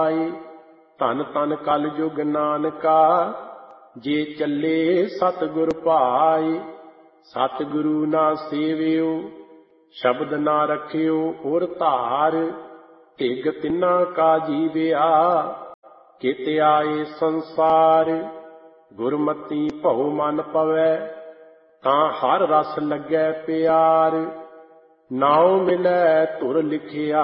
ਧਨ ਧਨ ਕਲ ਯੁਗ ਨਾਨਕਾ, ਜੇ ਚੱਲੇ ਸਤਿਗੁਰ ਭਾਈ। ਸਤਿਗੁਰੂ ਨਾ ਸੇਵਿਓ, ਸ਼ਬਦ ਨਾ ਰੱਖਿਓ ਔਰ ਧਾਰ। ਢਿੱਗ ਤਿੰਨਾ ਕਾ ਜੀਵਿਆ, ਕਿਤ ਆਏ ਸੰਸਾਰ। ਗੁਰਮਤੀ ਭਉ ਮਨ ਪਵੈ, ਤਾਂ ਹਰ ਰਸ ਲੱਗੈ ਪਿਆਰ। ਨਾਉ ਮਿਲੈ ਧੁਰ ਲਿਖਿਆ,